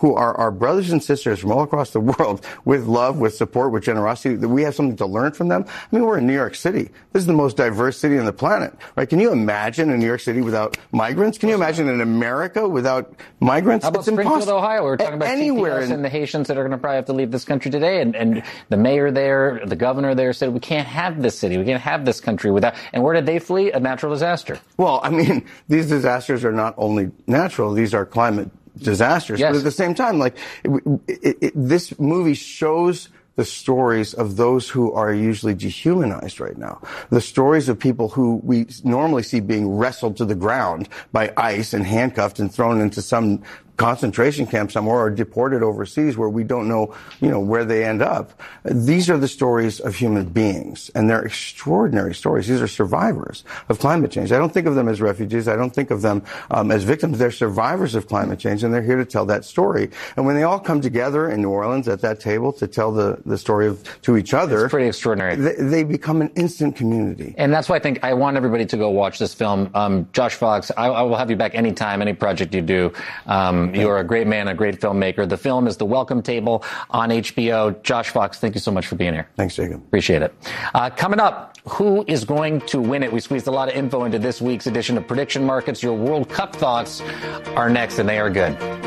who are our brothers and sisters from all across the world with love, with support, with generosity, that we have something to learn from them. I mean, we're in New York City. This is the most diverse city on the planet, right? Can you imagine a New York City without migrants? Can you imagine an America without migrants? How about Springfield, Ohio? We're talking about anywhere CPS and the Haitians that are going to probably have to leave this country today. And the mayor there, the governor there said, we can't have this city. We can't have this country without. And where did they flee? A natural disaster. Well, I mean, these disasters are not only natural, these are climate disasters. Yes. But at the same time, like, this movie shows the stories of those who are usually dehumanized right now. The stories of people who we normally see being wrestled to the ground by ICE and handcuffed and thrown into some concentration camp somewhere or deported overseas where we don't know, where they end up. These are the stories of human beings, and they're extraordinary stories. These are survivors of climate change. I don't think of them as refugees. I don't think of them as victims. They're survivors of climate change, and they're here to tell that story. And when they all come together in New Orleans at that table to tell the story to each other, it's pretty extraordinary. They become an instant community. And that's why I think I want everybody to go watch this film. Josh Fox, I will have you back anytime, any project you do. You are a great man, a great filmmaker. The film is The Welcome Table on HBO. Josh Fox, thank you so much for being here. Thanks, Jacob. Appreciate it. Coming up, who is going to win it? We squeezed a lot of info into this week's edition of Prediction Markets. Your World Cup thoughts are next, and they are good.